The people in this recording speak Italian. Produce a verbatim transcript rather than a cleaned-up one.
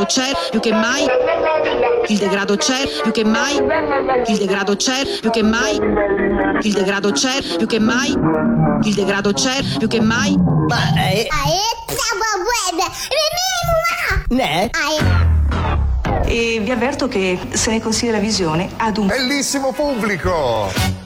c'è più che mai, il degrado c'è più che mai, il degrado c'è più che mai, il degrado c'è più che mai, il degrado c'è più che mai. Ma è... Ne? E vi avverto che se ne consiglia la visione ad un Bellissimo pubblico!